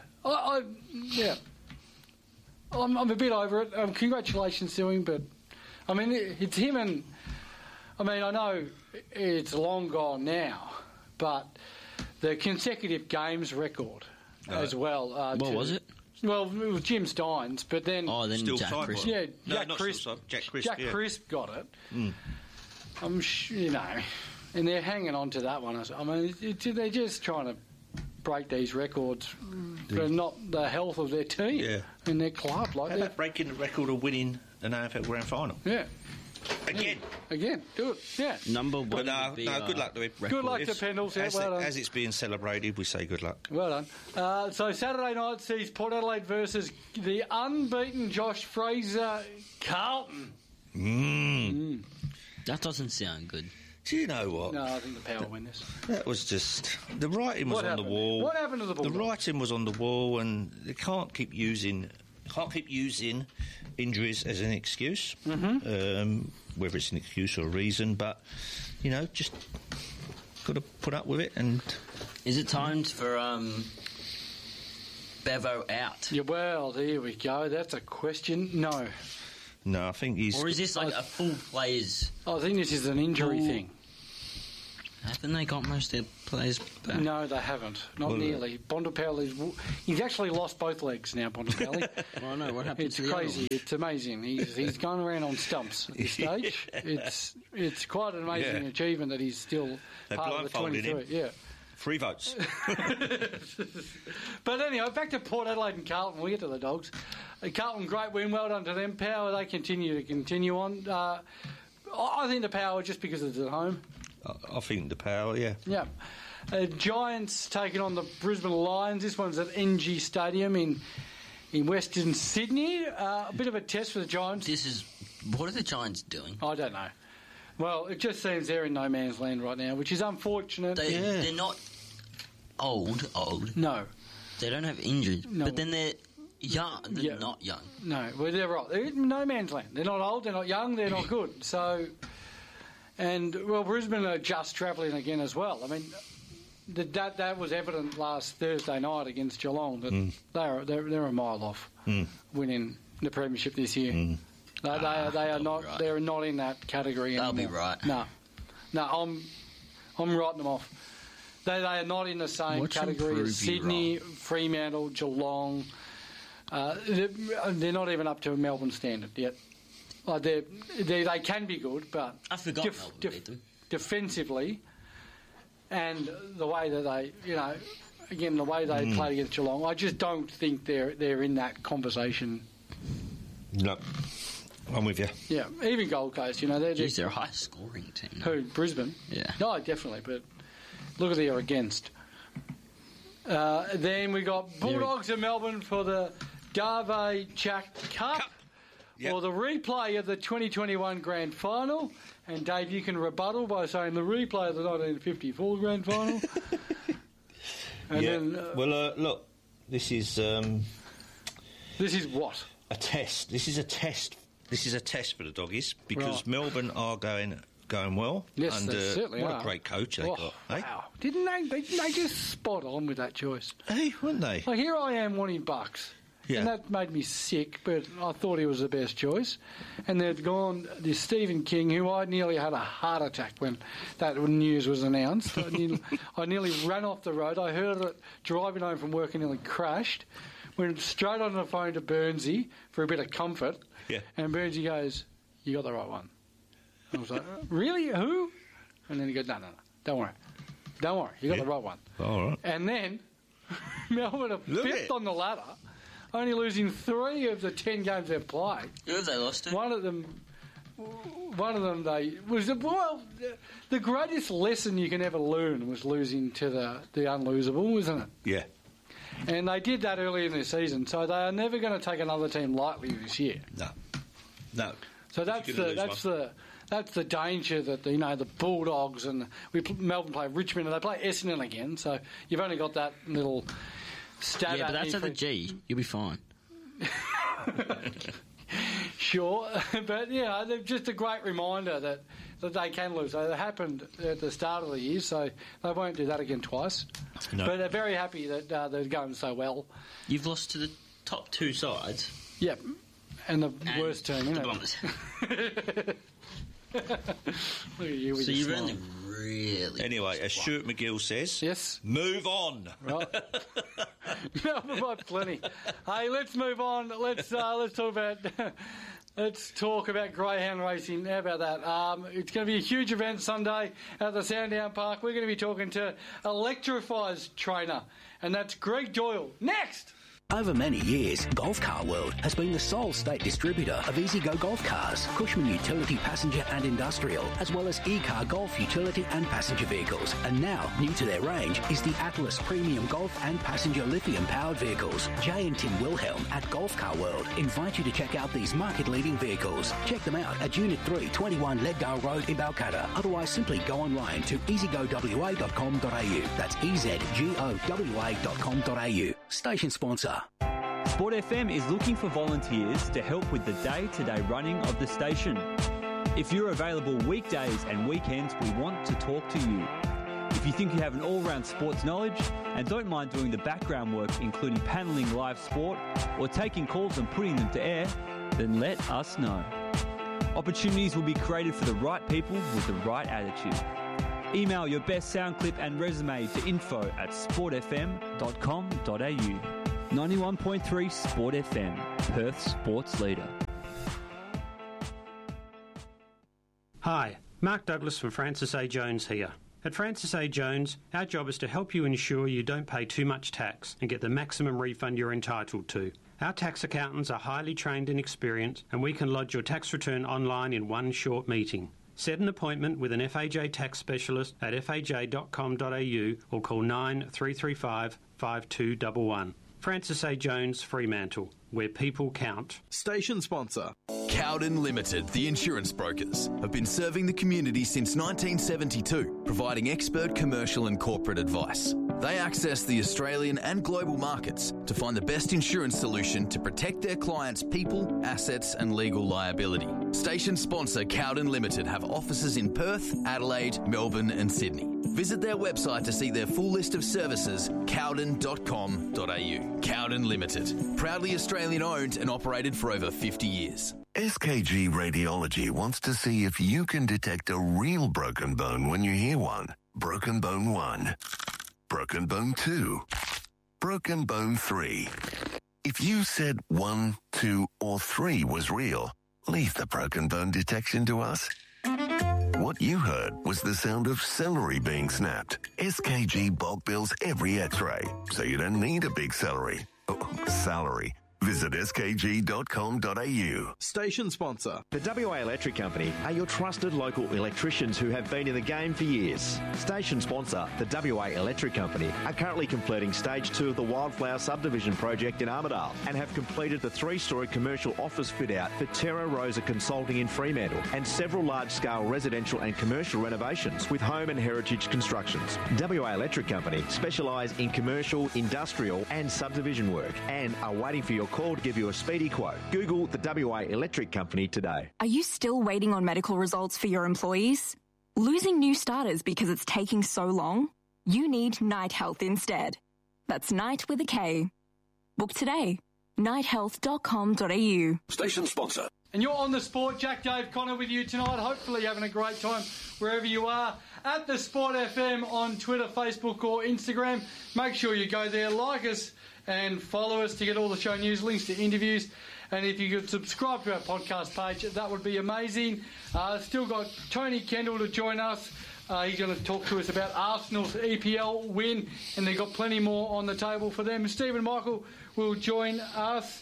I'm a bit over it. Congratulations to him, but, I mean, it's him and... I mean, I know it's long gone now, but the consecutive games record as well. What was it? Well, it was Jim Steins, but then... Oh, then Jack Crisp. Yeah, Jack Crisp got it. I'm you know... And they're hanging on to that one. I mean, they're just trying to break these records for not the health of their team and their club. How about breaking the record of winning an AFL Grand Final? Yeah. Again, do it. Yeah. Number one. But good luck to him. Good luck to Pendles. As it's being celebrated, we say good luck. Well done. So Saturday night sees Port Adelaide versus the unbeaten Josh Fraser Carlton. That doesn't sound good. Do you know what? No, I think the Power win this. That was just... The writing was What on happened? the wall. What happened to the Bulldogs? The writing was on the wall, and they can't keep using injuries as an excuse, whether it's an excuse or a reason, but, just got to put up with it. And is it time for Bevo out? Yeah, well, there we go. That's a question. No. No, I think he's... Or is this like a full players... I think this is an injury thing. Haven't they got most of their players back? No, they haven't. Not nearly. Bontempelli, he's actually lost both legs now, Bontempelli. I know, what happened It's to the crazy. It's amazing. He's gone around on stumps at this stage. It's quite an amazing achievement that he's still part of the 23. Him. Yeah. 3 votes. But anyway, back to Port Adelaide and Carlton. We'll get to the Dogs. Carlton, great win. Well done to them. Power, they continue on. I think the Power, just because it's at home. I think the Power, yeah. Yeah. Giants taking on the Brisbane Lions. This one's at NG Stadium in Western Sydney. A bit of a test for the Giants. What are the Giants doing? I don't know. Well, it just seems they're in no man's land right now, which is unfortunate. They're not old. No. They don't have injuries. No. But then they're young. They're not young. No, well, they're right. They're in no man's land. They're not old, they're not young, they're not good. So, Brisbane are just travelling again as well. I mean, that was evident last Thursday night against Geelong that they're a mile off winning the premiership this year. They are not. Right. They're not in that category anymore. They'll be right. No, I'm writing them off. They are not in the same category as Sydney, Fremantle, Geelong. They're not even up to a Melbourne standard yet. They can be good, but I forgot Melbourne beat them. Defensively, and the way that they, the way they played against Geelong, I just don't think they're in that conversation. No. I'm with you. Yeah, even Gold Coast, they're a high-scoring team. Who, Brisbane? Yeah. No, definitely, but look at the against. Then we got Bulldogs in Melbourne for the Garvey Jack Cup. Yep. Or the replay of the 2021 Grand Final. And Dave, you can rebuttal by saying the replay of the 1954 Grand Final. And then, look, this is... this is what? A test. This is a test. This is a test for the Doggies because Melbourne are going well. Yes, and, they certainly what are. A great coach they got. Wow. Didn't they just spot on with that choice? Hey, weren't they? Like, here I am wanting Bucks. Yeah. And that made me sick, but I thought he was the best choice. And they'd gone this Stephen King, who I nearly had a heart attack when that news was announced. I nearly ran off the road. I heard it driving home from work and nearly crashed. Went straight on the phone to Burnsy for a bit of comfort. Yeah. And Burnsy goes, "You got the right one." I was like, "Really? Who?" And then he goes, "No, don't worry. Don't worry. You got the right one." All right. And then Melbourne are fifth on the ladder, only losing 3 of the 10 games they've played. Who have they lost to? One of them they was the greatest lesson you can ever learn was losing to the unlosable, wasn't it? Yeah. And they did that early in the season, so they are never going to take another team lightly this year. No. So that's the danger that the Bulldogs and Melbourne play Richmond and they play Essendon again. So you've only got that little stab. Yeah, but that's at the G. You'll be fine. Sure, but they're just a great reminder that they can lose. So it happened at the start of the year, so they won't do that again twice. No. But they're very happy that they're going so well. You've lost to the top 2 sides. Yep, and the worst team, the Bombers. Look at you with so your you're smile. only really... Anyway, as Stuart McGill says... Yes? Move on. Right. Melbourne by plenty. Hey, let's move on. Let's talk about... Let's talk about greyhound racing. How about that? It's going to be a huge event Sunday at the Sandown Park. We're going to be talking to Electrify's trainer, and that's Greg Doyle. Next! Over many years, Golf Car World has been the sole state distributor of EasyGo golf cars, Cushman utility passenger and industrial, as well as E-Car Golf utility and passenger vehicles. And now, new to their range is the Atlas Premium Golf and Passenger Lithium-powered vehicles. Jay and Tim Wilhelm at Golf Car World invite you to check out these market-leading vehicles. Check them out at Unit 3, 21 Leaddale Road in Balcatta. Otherwise, simply go online to easygowa.com.au. That's easygowa.com.au. Station sponsor. Sport FM is looking for volunteers to help with the day-to-day running of the station. If you're available weekdays and weekends, we want to talk to you. If you think you have an all-round sports knowledge and don't mind doing the background work, including panelling live sport or taking calls and putting them to air, then let us know. Opportunities will be created for the right people with the right attitude. Email your best sound clip and resume to info@sportfm.com.au. 91.3 Sport FM, Perth's sports leader. Hi, Mark Douglas from Francis A. Jones here. At Francis A. Jones, our job is to help you ensure you don't pay too much tax and get the maximum refund you're entitled to. Our tax accountants are highly trained and experienced, and we can lodge your tax return online in one short meeting. Set an appointment with an FAJ tax specialist at faj.com.au or call 9335 5211. Francis A. Jones, Fremantle, where people count. Station sponsor. Cowden Limited, the insurance brokers, have been serving the community since 1972, providing expert commercial and corporate advice. They access the Australian and global markets to find the best insurance solution to protect their clients' people, assets and legal liability. Station sponsor Cowden Limited have offices in Perth, Adelaide, Melbourne and Sydney. Visit their website to see their full list of services, cowden.com.au. Cowden Limited, proudly Australian owned and operated for over 50 years. SKG Radiology wants to see if you can detect a real broken bone when you hear one. Broken bone 1. Broken bone 2. Broken bone 3. If you said 1, 2 or 3 was real, leave the broken bone detection to us. What you heard was the sound of celery being snapped. SKG bulk bills every x-ray, so you don't need a big salary. Visit skg.com.au. Station sponsor. The WA Electric Company are your trusted local electricians who have been in the game for years. Station sponsor, the WA Electric Company, are currently completing Stage 2 of the Wildflower Subdivision project in Armidale and have completed the 3-storey commercial office fit-out for Terra Rosa Consulting in Fremantle and several large-scale residential and commercial renovations with home and heritage constructions. WA Electric Company specialise in commercial, industrial and subdivision work and are waiting for your call to give you a speedy quote. Google the WA Electric Company today. Are you still waiting on medical results for your employees? Losing new starters because it's taking so long? You need Night Health instead. That's Night with a K. Book today. nighthealth.com.au. Station sponsor. And you're on the sport. Jack, Dave, Connor with you tonight. Hopefully you're having a great time wherever you are. At the Sport FM on Twitter, Facebook or Instagram. Make sure you go there, like us and follow us to get all the show news, links to interviews. And if you could subscribe to our podcast page, that would be amazing. Still got Tony Kendall to join us. He's going to talk to us about Arsenal's EPL win, and they've got plenty more on the table for them. Stephen Michael will join us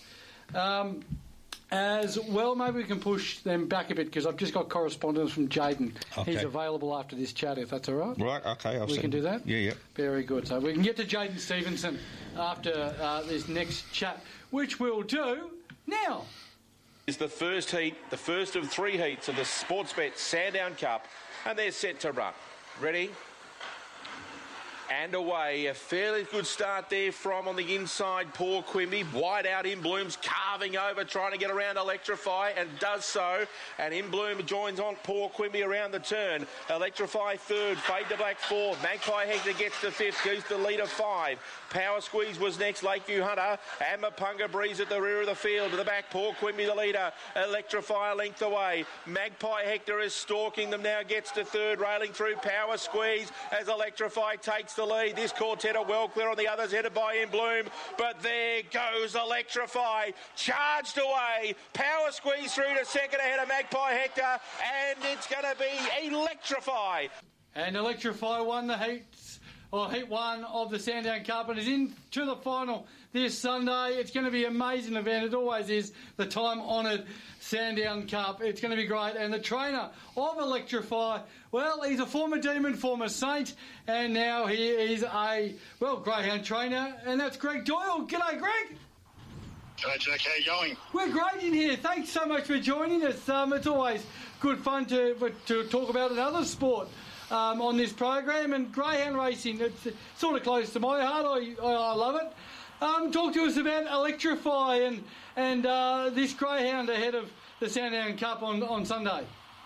as well. Maybe we can push them back a bit because I've just got correspondence from Jaden. Okay. He's available after this chat, if that's all right. Right, okay. We can do that? Yeah. Very good. So we can get to Jaden Stevenson after this next chat, which we'll do now. Is the first heat, the first of 3 heats of the Sportsbet Sandown Cup, and they're set to run. Ready? And away. A fairly good start there from on the inside, Paul Quimby. Wide out In Bloom's carving over, trying to get around Electrify, and does so. And In Bloom joins on Paul Quimby around the turn. Electrify third, Fade to Black fourth. Magpie Hector gets to fifth, goes to lead of 5. Power Squeeze was next, Lakeview Hunter. And Mapunga Breeze at the rear of the field. To the back, Paul Quimby the leader. Electrify a length away. Magpie Hector is stalking them now, gets to third, railing through Power Squeeze as Electrify takes the lead. This quartet are well clear on the others, headed by In Bloom. But there goes Electrify. Charged away. Power Squeeze through to second ahead of Magpie Hector. And it's going to be Electrify. And Electrify won the heats or Heat 1 of the Sandown Cup, and is into the final this Sunday. It's going to be an amazing event. It always is, the time-honoured Sandown Cup. It's going to be great. And the trainer of Electrify, well, he's a former Demon, former Saint, and now he is a, well, greyhound trainer, and that's Greg Doyle. G'day, Greg. G'day, Jack. How you going? We're great in here. Thanks so much for joining us. It's always good fun to talk about another sport on this program, and greyhound racing. It's sort of close to my heart. I love it. Talk to us about Electrify and this greyhound ahead of the Sandown Cup on Sunday.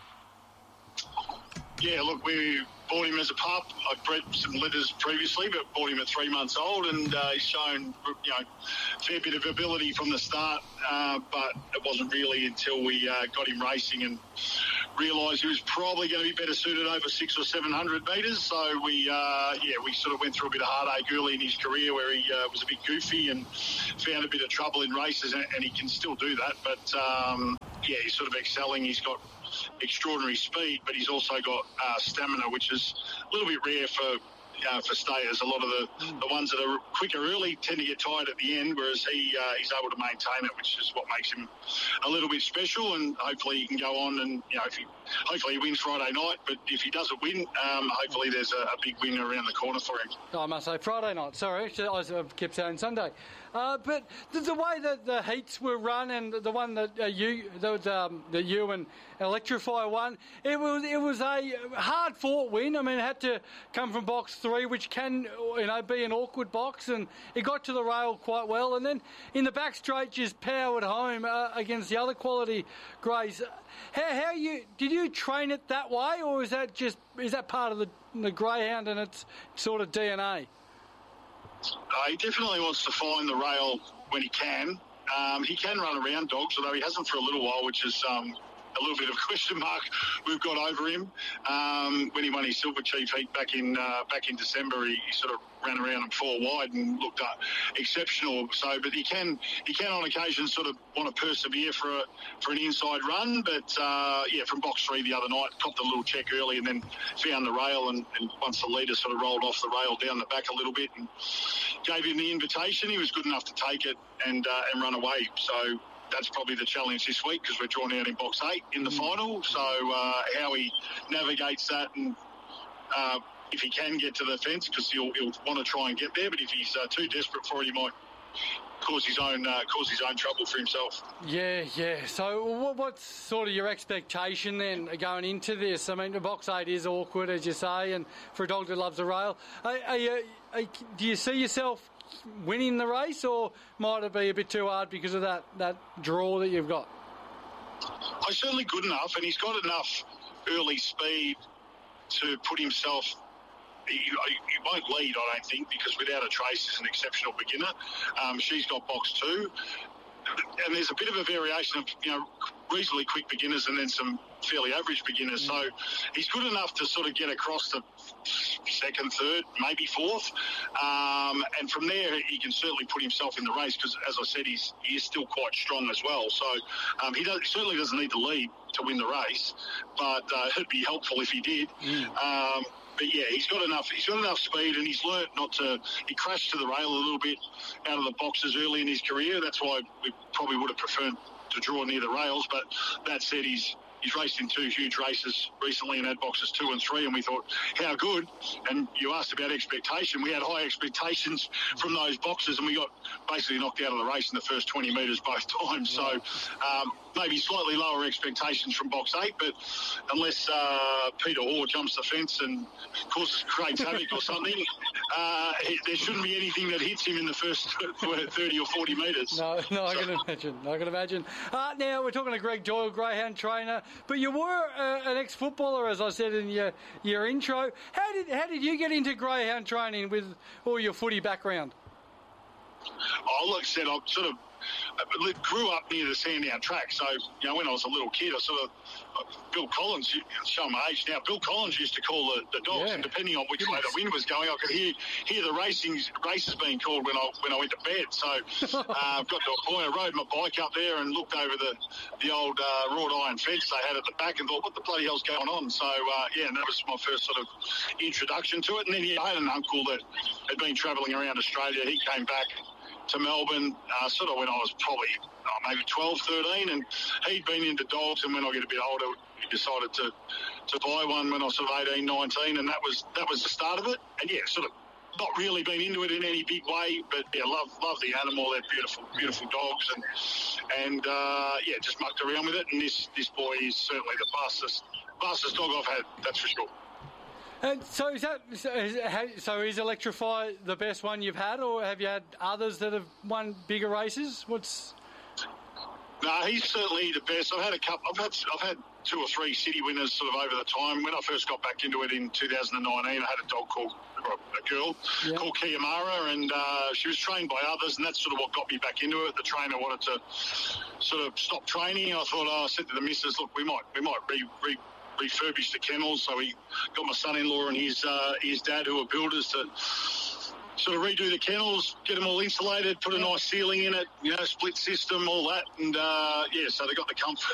Yeah, look, we bought him as a pup. I've bred some litters previously, but bought him at 3 months old, and he's shown, a fair bit of ability from the start. But it wasn't really until we got him racing and realised he was probably going to be better suited over 600 or 700 metres. So we sort of went through a bit of heartache early in his career where he was a bit goofy and found a bit of trouble in races, and he can still do that. But he's sort of excelling. He's got extraordinary speed, but he's also got stamina, which is a little bit rare for stayers. A lot of the ones that are quicker early tend to get tired at the end, whereas he's able to maintain it, which is what makes him a little bit special. And hopefully he can go on and hopefully he wins Friday night. But if he doesn't win, hopefully there's a big win around the corner for him. I must say Friday night. Sorry, I kept saying Sunday. But the way that the heats were run, and the one that you and Electrify won, it was a hard fought win. I mean, it had to come from box 3, which can be an awkward box, and it got to the rail quite well. And then in the back straight, just powered home against the other quality greys. Did you train it that way, or is that part of the greyhound and its sort of DNA? He definitely wants to find the rail when he can. He can run around dogs, although he hasn't for a little while, which is a little bit of a question mark we've got over him. When he won his Silver Chief Heat back in December, he sort of ran around and 4 wide and looked exceptional. So, but he can on occasion sort of want to persevere for an inside run. But from box 3 the other night, copped a little check early and then found the rail, and once the leader sort of rolled off the rail down the back a little bit and gave him the invitation, he was good enough to take it and run away. So that's probably the challenge this week, because we're drawn out in box 8 in the final. So how he navigates that, and if he can get to the fence, because he'll want to try and get there, but if he's too desperate for it, he might cause his own trouble for himself. Yeah. So what's sort of your expectation then going into this? I mean, the box 8 is awkward, as you say, and for a dog that loves a rail, do you see yourself winning the race, or might it be a bit too hard because of that draw that you've got? He's certainly good enough, and he's got enough early speed to put himself. He won't lead, I don't think, because Without a Trace is an exceptional beginner. She's got box 2, and there's a bit of a variation of reasonably quick beginners and then some fairly average beginners. So he's good enough to sort of get across the 2nd, 3rd, maybe 4th, and from there he can certainly put himself in the race, because, as I said, he is still quite strong as well. So he certainly doesn't need to lead to win the race, but it'd be helpful if he did. But yeah, he's got enough speed, and he's learnt not to. He crashed to the rail a little bit out of the boxes early in his career. That's why we probably would have preferred to draw near the rails. But that said, he's raced in 2 huge races recently and had boxes 2 and 3, and we thought, how good? And you asked about expectation. We had high expectations from those boxes, and we got basically knocked out of the race in the first 20 metres both times. So maybe slightly lower expectations from box 8, but unless Peter Hoare jumps the fence and causes great havoc or something, there shouldn't be anything that hits him in the first 30 or 40 metres. No, I can imagine. Now, we're talking to Greg Doyle, greyhound trainer, but you were an ex-footballer, as I said in your intro. How did you get into greyhound training with all your footy background? Like I said, I sort of grew up near the Sandown track. So, when I was a little kid, Bill Collins, show my age now, Bill Collins used to call the dogs, and depending on which way the wind was going, I could hear the races being called when I went to bed. So I've got to a point, I rode my bike up there and looked over the old wrought iron fence they had at the back and thought, what the bloody hell's going on? So, and that was my first sort of introduction to it. And then I had an uncle that had been travelling around Australia. He came back to Melbourne sort of when I was probably maybe 12, 13, and he'd been into dogs, and when I get a bit older, he decided to buy one when I was sort of 18, 19, and that was the start of it. And sort of not really been into it in any big way, but love the animal. They're beautiful dogs, and just mucked around with it. And this boy is certainly the fastest dog I've had, that's for sure. And so is Electrify the best one you've had, or have you had others that have won bigger races? No, he's certainly the best. I've had a couple. I've had 2 or 3 city winners sort of over the time. When I first got back into it in 2019, I had a girl called Kiyamara, and she was trained by others, and that's sort of what got me back into it. The trainer wanted to sort of stop training. I thought, I said to the missus, look, we might refurbish the kennels. So we got my son-in-law and his dad, who are builders, to sort of redo the kennels, get them all insulated, put a nice ceiling in it, split system, all that, and so they got the comfort